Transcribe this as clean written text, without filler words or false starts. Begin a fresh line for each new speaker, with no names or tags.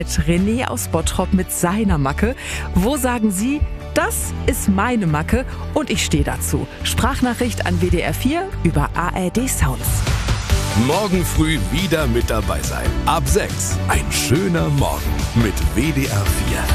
René aus Bottrop mit seiner Macke. Wo sagen Sie, das ist meine Macke und ich stehe dazu? Sprachnachricht an WDR 4 über ARD Sounds.
Morgen früh wieder mit dabei sein. Ab 6. Ein schöner Morgen mit WDR 4.